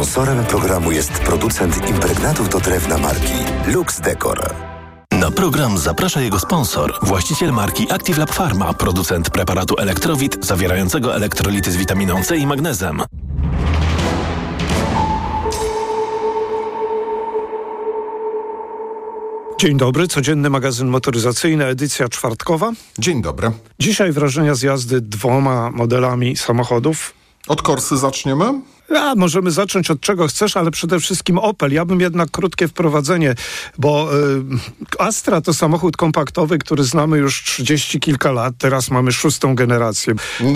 Sponsorem programu jest producent impregnatów do drewna marki Lux Decor. Na program zaprasza jego sponsor, właściciel marki Active Lab Pharma, producent preparatu Elektrowit zawierającego elektrolity z witaminą C i magnezem. Dzień dobry, codzienny magazyn motoryzacyjny, edycja czwartkowa. Dzień dobry. Dzisiaj wrażenia z jazdy 2 modelami samochodów. Od Corsy zaczniemy? Możemy zacząć od czego chcesz, ale przede wszystkim Opel. Ja bym jednak krótkie wprowadzenie, bo Astra to samochód kompaktowy, który znamy już 30 kilka lat. Teraz mamy 6. generację.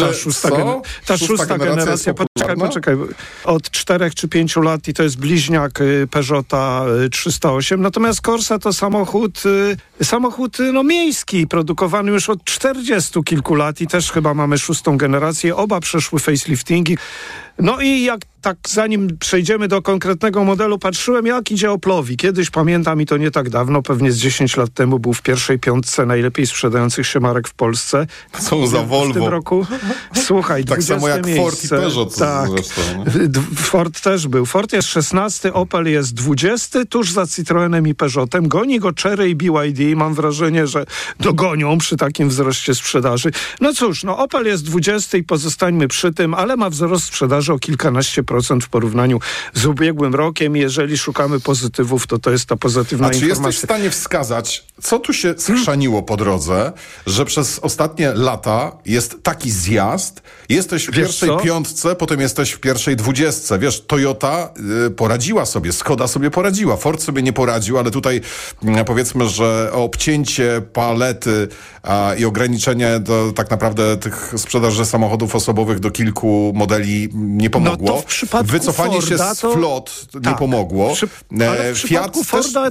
Ta szósta generacja poczekaj. Od 4 czy 5 lat i to jest bliźniak Peugeota 308. Natomiast Corsa to samochód miejski, produkowany już od 40 kilku lat i też chyba mamy 6. generację. Oba przeszły faceliftingi. No i zanim przejdziemy do konkretnego modelu, patrzyłem, jak idzie Opelowi. Kiedyś, pamiętam, i to nie tak dawno, pewnie z 10 lat temu był w pierwszej 5 najlepiej sprzedających się marek w Polsce. Są za Volvo. W tym roku, słuchaj, tak 20 samo jak miejsce. Ford i Peugeot. Tak, Ford też był. Ford jest 16, Opel jest 20, tuż za Citroenem i Peugeotem. Goni go Chery i BYD. Mam wrażenie, że dogonią przy takim wzroście sprzedaży. No cóż, Opel jest 20 i pozostańmy przy tym, ale ma wzrost sprzedaży o kilkanaście procent w porównaniu z ubiegłym rokiem. Jeżeli szukamy pozytywów, to jest ta pozytywna informacja. Czy jesteś w stanie wskazać, co tu się schrzaniło po drodze, że przez ostatnie lata jest taki zjazd, jesteś w pierwszej 5, potem jesteś w pierwszej 20. Wiesz, Toyota poradziła sobie, Skoda sobie poradziła, Ford sobie nie poradził, ale tutaj powiedzmy, że obcięcie palety i ograniczenie do tak naprawdę tych sprzedaży samochodów osobowych do kilku modeli nie pomogło. No to w przypadku wycofanie Forda się z flot nie pomogło. Ale w przypadku Forda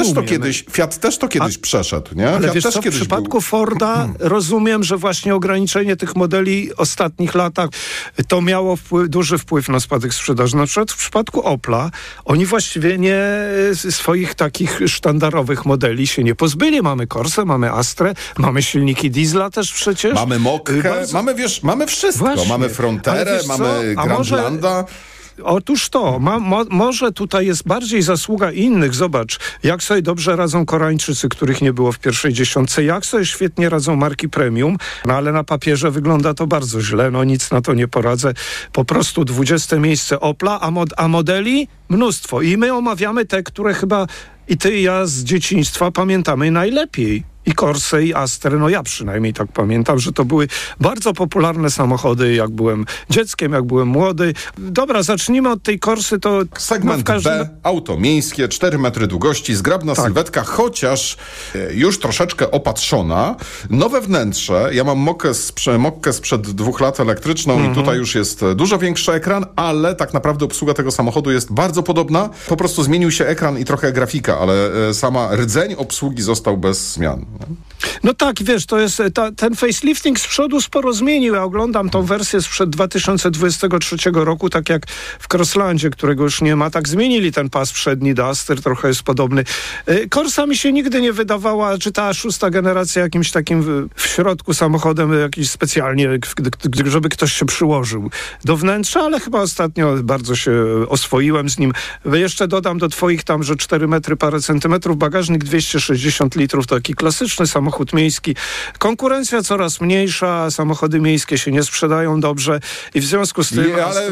Fiat też to kiedyś przeszedł, nie? Ale Fiat wiesz też co, w przypadku Forda rozumiem, że właśnie ograniczenie tych modeli w ostatnich latach to miało duży wpływ na spadek sprzedaży. Na przykład w przypadku Opla oni właściwie nie swoich takich sztandarowych modeli się nie pozbyli. Mamy Corsę, mamy Astrę, mamy silniki diesla też przecież. Mamy Mokkę, mamy wszystko. Właśnie. Mamy Fronterę, mamy Grandlanda. Otóż to, może tutaj jest bardziej zasługa innych. Zobacz, jak sobie dobrze radzą Koreańczycy, których nie było w pierwszej 10, jak sobie świetnie radzą marki premium, ale na papierze wygląda to bardzo źle, nic na to nie poradzę. Po prostu 20 miejsce Opla, a modeli mnóstwo. I my omawiamy te, które chyba i ty i ja z dzieciństwa pamiętamy najlepiej. I Corsę, i Astrę, ja przynajmniej tak pamiętam, że to były bardzo popularne samochody, jak byłem dzieckiem, jak byłem młody. Dobra, zacznijmy od tej Corsy, to... Segment B, auto miejskie, 4 metry długości, zgrabna sylwetka, chociaż już troszeczkę opatrzona. Nowe wnętrze, ja mam Mokkę sprzed 2 lat elektryczną i tutaj już jest dużo większy ekran, ale tak naprawdę obsługa tego samochodu jest bardzo podobna. Po prostu zmienił się ekran i trochę grafika, ale sama rdzeń obsługi został bez zmian. No tak, wiesz, to jest ten facelifting z przodu sporo zmienił. Ja oglądam tą wersję sprzed 2023 roku, tak jak w Crosslandzie, którego już nie ma, tak zmienili ten pas przedni, Duster trochę jest podobny. Corsa mi się nigdy nie wydawała, czy ta 6. generacja jakimś takim w środku samochodem jakiś specjalnie, żeby ktoś się przyłożył do wnętrza, ale chyba ostatnio bardzo się oswoiłem z nim. Jeszcze dodam do twoich tam, że 4 metry parę centymetrów, bagażnik 260 litrów, taki klasyczny samochód miejski. Konkurencja coraz mniejsza, samochody miejskie się nie sprzedają dobrze i w związku z tym...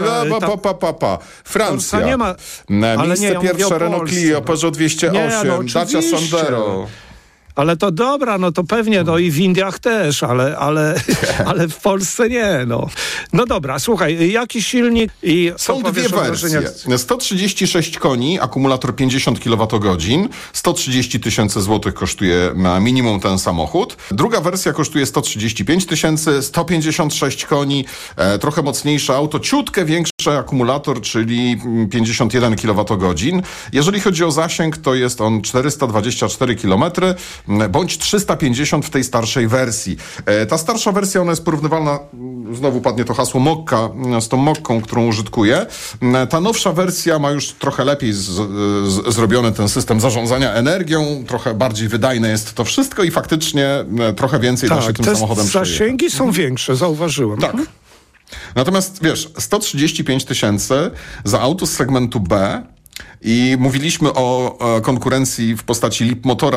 Francja. Nie ma, miejsce pierwsze Renault Clio, Peugeot 208, Dacia Sandero. Ale to dobra, to pewnie, i w Indiach też, ale w Polsce nie, No dobra, słuchaj, jaki silnik i... Są dwie wersje. 136 koni, akumulator 50 kWh, 130 000 złotych kosztuje minimum ten samochód. Druga wersja kosztuje 135 000, 156 koni, trochę mocniejsze auto, ciutkę większy akumulator, czyli 51 kWh. Jeżeli chodzi o zasięg, to jest on 424 km, bądź 350 w tej starszej wersji. Ta starsza wersja, ona jest porównywalna, znowu padnie to hasło Mokka, z tą Mokką, którą użytkuję. Ta nowsza wersja ma już trochę lepiej zrobiony ten system zarządzania energią, trochę bardziej wydajne jest to wszystko i faktycznie trochę więcej da się tym samochodem przejechać. Zasięgi są większe, zauważyłem. Tak. Natomiast wiesz, 135 tysięcy za auto z segmentu B i mówiliśmy o konkurencji w postaci Leapmotora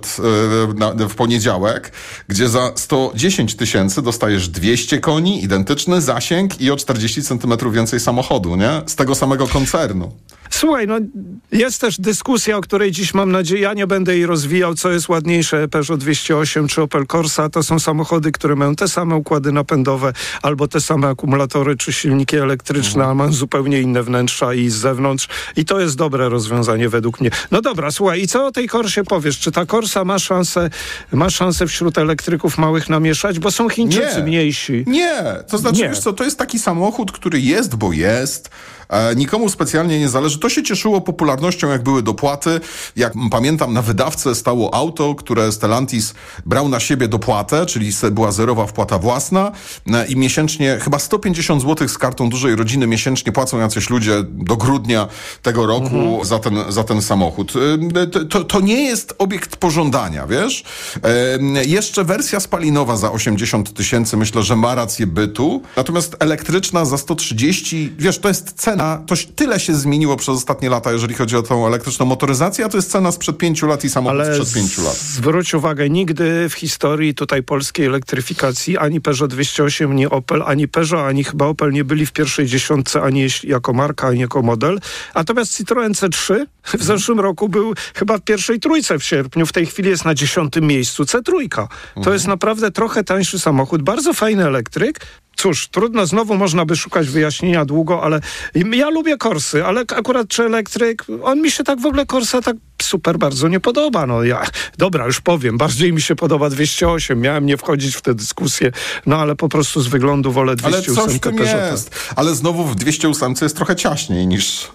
w poniedziałek, gdzie za 110 tysięcy dostajesz 200 koni, identyczny zasięg i o 40 centymetrów więcej samochodu, nie? Z tego samego koncernu. Słuchaj, no jest też dyskusja, o której dziś mam nadzieję, ja nie będę jej rozwijał, co jest ładniejsze, Peugeot 208 czy Opel Corsa. To są samochody, które mają te same układy napędowe albo te same akumulatory czy silniki elektryczne, a mają zupełnie inne wnętrza i z zewnątrz. I to jest dobre rozwiązanie według mnie. No dobra, słuchaj, i co o tej Corsie powiesz? Czy ta Corsa ma szansę wśród elektryków małych namieszać? Bo są Chińczycy mniejsi. Nie, to znaczy, wiesz co, to jest taki samochód, który jest, bo jest. Nikomu specjalnie nie zależy. To się cieszyło popularnością, jak były dopłaty. Jak pamiętam, na wydawcę stało auto, które Stellantis brał na siebie dopłatę, czyli była zerowa wpłata własna i miesięcznie chyba 150 zł z kartą dużej rodziny miesięcznie płacą jacyś ludzie do grudnia tego roku za ten samochód. To nie jest obiekt pożądania, wiesz? Jeszcze wersja spalinowa za 80 tysięcy myślę, że ma rację bytu. Natomiast elektryczna za 130, wiesz, to jest cena. To tyle się zmieniło przez ostatnie lata, jeżeli chodzi o tą elektryczną motoryzację, a to jest cena sprzed 5 lat i samochód sprzed 5 lat. Zwróć uwagę, nigdy w historii tutaj polskiej elektryfikacji ani Peugeot 208, ani Opel, ani Peugeot, ani chyba Opel nie byli w pierwszej dziesiątce, ani jako marka, ani jako model. Natomiast Citroen C3 w zeszłym roku był chyba w pierwszej trójce w sierpniu. W tej chwili jest na 10. miejscu C3. To jest naprawdę trochę tańszy samochód, bardzo fajny elektryk. Cóż, trudno, znowu można by szukać wyjaśnienia długo, ale ja lubię Corsy, ale akurat czy elektryk, on mi się tak w ogóle Corsa tak super bardzo nie podoba. No dobra, już powiem, bardziej mi się podoba 208, miałem nie wchodzić w tę dyskusję, no ale po prostu z wyglądu wolę 208. Ale coś w tym jest, ale znowu w 208 jest trochę ciaśniej niż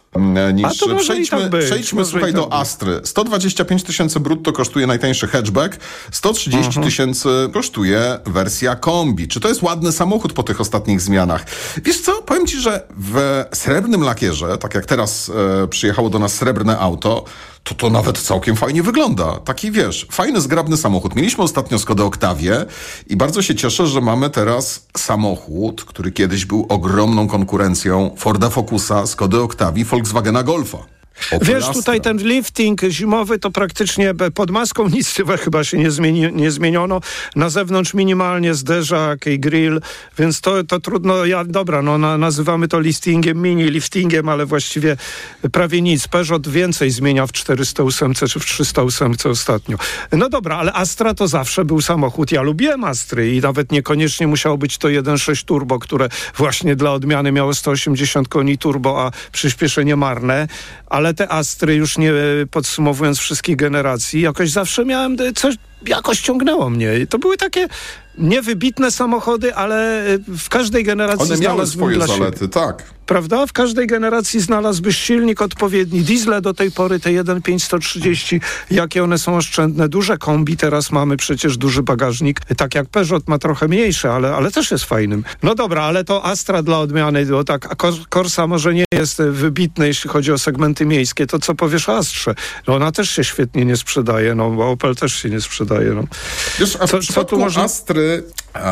Przejdźmy słuchaj do Astry. 125 tysięcy brutto kosztuje najtańszy hatchback, 130 tysięcy kosztuje wersja kombi. Czy to jest ładny samochód po tych ostatnich zmianach? Wiesz co, powiem ci, że w srebrnym lakierze, tak jak teraz przyjechało do nas srebrne auto, to nawet całkiem fajnie wygląda. Taki, wiesz, fajny, zgrabny samochód. Mieliśmy ostatnio Skodę Octavię i bardzo się cieszę, że mamy teraz samochód, który kiedyś był ogromną konkurencją Forda Focusa, Skody Octavii, Volkswagena Golfa. Wiesz, tutaj ten lifting zimowy to praktycznie pod maską nic chyba się nie zmieniono. Na zewnątrz minimalnie zderzak i grill, więc to trudno. Nazywamy to liftingiem, mini liftingiem, ale właściwie prawie nic. Peugeot więcej zmienia w 408 czy w 308 ostatnio. No dobra, ale Astra to zawsze był samochód. Ja lubiłem Astry i nawet niekoniecznie musiało być to 1.6 turbo, które właśnie dla odmiany miało 180 koni turbo, a przyspieszenie marne. Ale te Astry, już nie podsumowując wszystkich generacji, jakoś zawsze miałem coś, jakoś ciągnęło mnie. I to były takie niewybitne samochody, ale w każdej generacji one miały swoje zalety, tak. Prawda? W każdej generacji znalazłbyś silnik odpowiedni. Diesle do tej pory, te 1.5 130, jakie one są oszczędne. Duże kombi teraz mamy, przecież duży bagażnik. Tak jak Peugeot ma trochę mniejszy, ale też jest fajnym. No dobra, ale to Astra dla odmiany, bo tak, a Corsa może nie jest wybitna, jeśli chodzi o segmenty miejskie. To co powiesz o Astrze? No ona też się świetnie nie sprzedaje, no bo Opel też się nie sprzedaje. No. Wiesz, a w przypadku Astry...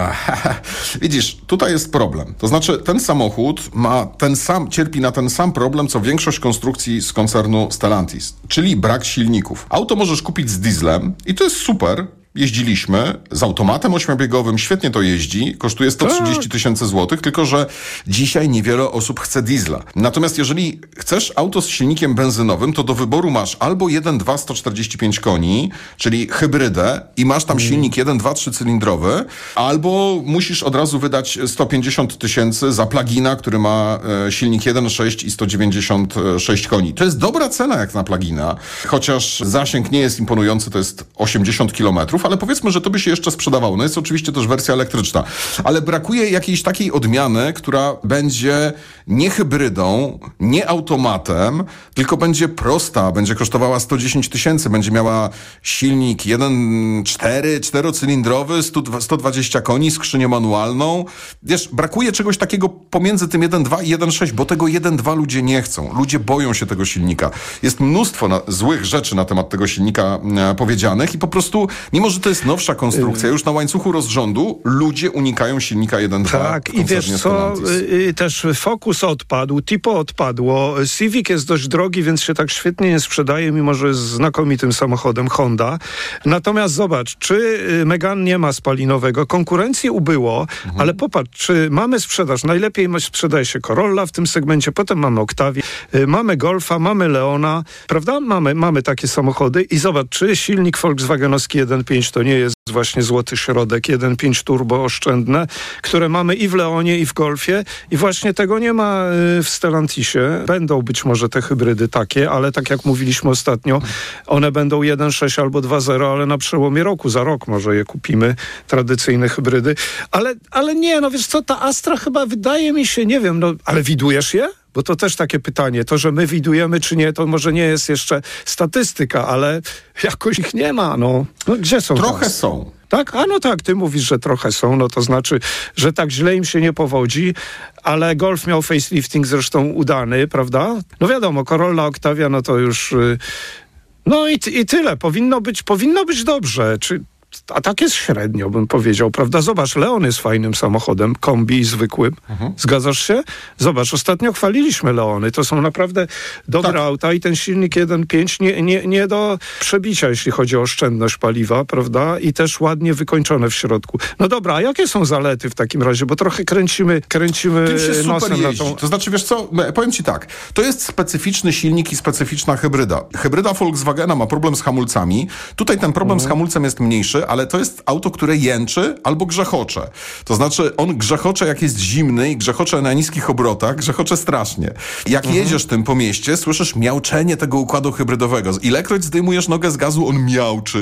Widzisz, tutaj jest problem. To znaczy, ten samochód cierpi na ten sam problem, co większość konstrukcji z koncernu Stellantis, czyli brak silników. Auto możesz kupić z dieslem i to jest super. Jeździliśmy z automatem 8-biegowym, świetnie to jeździ, kosztuje 130 tysięcy złotych, tylko że dzisiaj niewiele osób chce diesla. Natomiast jeżeli chcesz auto z silnikiem benzynowym, to do wyboru masz albo 1.2 145 koni, czyli hybrydę i masz tam silnik 1.2 3-cylindrowy, albo musisz od razu wydać 150 tysięcy za plugina, który ma silnik 1.6 i 196 koni. To jest dobra cena jak na plugina, chociaż zasięg nie jest imponujący, to jest 80 kilometrów, ale powiedzmy, że to by się jeszcze sprzedawało. No jest oczywiście też wersja elektryczna, ale brakuje jakiejś takiej odmiany, która będzie nie hybrydą, nie automatem, tylko będzie prosta, będzie kosztowała 110 tysięcy, będzie miała silnik 1.4, 4-cylindrowy, 120 koni, skrzynię manualną. Wiesz, brakuje czegoś takiego pomiędzy tym 1.2 i 1.6, bo tego 1.2 ludzie nie chcą. Ludzie boją się tego silnika. Jest mnóstwo złych rzeczy na temat tego silnika powiedzianych i po prostu, mimo mimo że to jest nowsza konstrukcja, już na łańcuchu rozrządu ludzie unikają silnika 1.2. Tak, i wiesz co, też Focus odpadł, Tipo odpadło, Civic jest dość drogi, więc się tak świetnie nie sprzedaje, mimo że jest znakomitym samochodem Honda. Natomiast zobacz, czy Megane nie ma spalinowego, konkurencji ubyło, ale popatrz, czy mamy sprzedaż, najlepiej sprzedaje się Corolla w tym segmencie, potem mamy Octavię, mamy Golfa, mamy Leona, prawda? Mamy takie samochody i zobacz, czy silnik Volkswagenowski 1.5 to nie jest właśnie złoty środek, 1.5 turbo oszczędne, które mamy i w Leonie, i w Golfie i właśnie tego nie ma w Stellantisie. Będą być może te hybrydy takie, ale tak jak mówiliśmy ostatnio, one będą 1.6 albo 2.0, ale na przełomie roku, za rok może je kupimy, tradycyjne hybrydy. Ale nie, no wiesz co, ta Astra chyba wydaje mi się, nie wiem, no ale widujesz je? Bo to też takie pytanie. To, że my widujemy czy nie, to może nie jest jeszcze statystyka, ale jakoś ich nie ma, no. Gdzie są? Trochę teraz? są. Tak? A no tak, ty mówisz, że trochę są, no to znaczy, że tak źle im się nie powodzi, ale Golf miał facelifting zresztą udany, prawda? No wiadomo, Corolla, Octavia, no to już... No i tyle. Powinno być dobrze. A tak jest średnio, bym powiedział, prawda? Zobacz, Leon jest fajnym samochodem, kombi zwykłym. Zgadzasz się? Zobacz, ostatnio chwaliliśmy Leony. To są naprawdę dobre auta i ten silnik 1.5 nie do przebicia, jeśli chodzi o oszczędność paliwa, prawda? I też ładnie wykończone w środku. No dobra, a jakie są zalety w takim razie? Bo trochę kręcimy nosem na tą... To znaczy, wiesz co, powiem ci tak, to jest specyficzny silnik i specyficzna hybryda. Hybryda Volkswagena ma problem z hamulcami. Tutaj ten problem z hamulcem jest mniejszy, ale to jest auto, które jęczy albo grzechocze. To znaczy on grzechocze jak jest zimny i grzechocze na niskich obrotach, grzechocze strasznie. Jak jedziesz tym po mieście, słyszysz miauczenie tego układu hybrydowego. Ilekroć zdejmujesz nogę z gazu, on miauczy.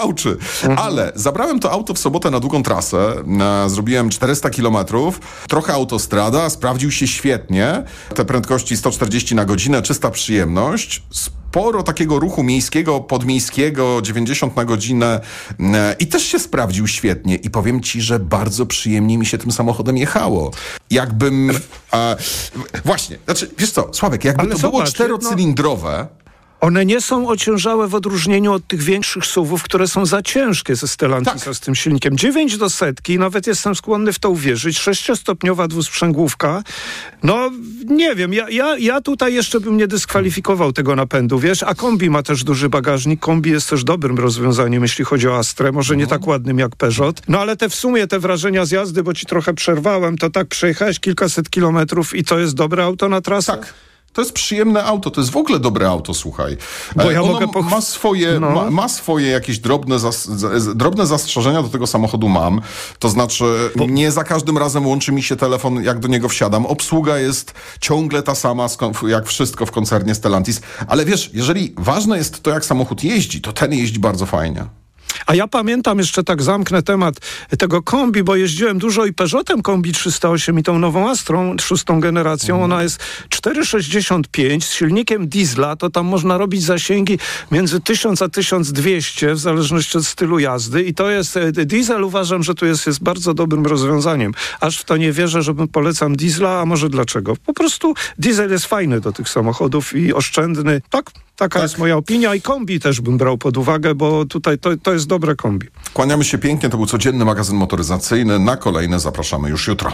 Ale zabrałem to auto w sobotę na długą trasę. Zrobiłem 400 kilometrów. Trochę autostrada, sprawdził się świetnie. Te prędkości 140 na godzinę, czysta przyjemność. Sporo takiego ruchu miejskiego, podmiejskiego, 90 na godzinę i też się sprawdził świetnie. I powiem ci, że bardzo przyjemnie mi się tym samochodem jechało. Jakbym... właśnie, znaczy, wiesz co, Sławek, jakby to było czterocylindrowe... One nie są ociężałe w odróżnieniu od tych większych SUV-ów, które są za ciężkie ze Stellantisa z tym silnikiem. 9 do setki, nawet jestem skłonny w to uwierzyć. 6-stopniowa dwusprzęgłówka. No, nie wiem, ja tutaj jeszcze bym nie dyskwalifikował tego napędu, wiesz, a kombi ma też duży bagażnik. Kombi jest też dobrym rozwiązaniem, jeśli chodzi o Astrę. Może nie tak ładnym jak Peugeot. No, ale w sumie te wrażenia z jazdy, bo ci trochę przerwałem, to tak przejechałeś kilkaset kilometrów i to jest dobre auto na trasę? Tak. To jest przyjemne auto, to jest w ogóle dobre auto, słuchaj. Bo ja mogę ma swoje jakieś drobne zastrzeżenia do tego samochodu mam. To znaczy nie za każdym razem łączy mi się telefon, jak do niego wsiadam. Obsługa jest ciągle ta sama, jak wszystko w koncernie Stellantis. Ale wiesz, jeżeli ważne jest to, jak samochód jeździ, to ten jeździ bardzo fajnie. A ja pamiętam, jeszcze tak zamknę temat tego kombi, bo jeździłem dużo i Peugeotem kombi 308 i tą nową Astrą 6. generacją. Ona jest 4,65 z silnikiem diesla, to tam można robić zasięgi między 1000 a 1200 w zależności od stylu jazdy i to jest diesel, uważam, że tu jest bardzo dobrym rozwiązaniem. Aż w to nie wierzę, żebym polecam diesla, a może dlaczego? Po prostu diesel jest fajny do tych samochodów i oszczędny. Taka jest moja opinia i kombi też bym brał pod uwagę, bo tutaj to jest dobre kombi. Kłaniamy się pięknie, to był codzienny magazyn motoryzacyjny. Na kolejne zapraszamy już jutro.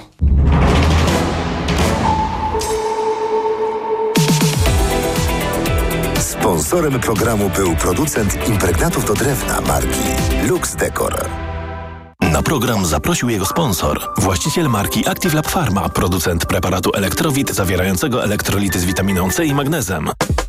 Sponsorem programu był producent impregnatów do drewna marki Lux Decor. Na program zaprosił jego sponsor, właściciel marki Active Lab Pharma, producent preparatu Elektrowit zawierającego elektrolity z witaminą C i magnezem.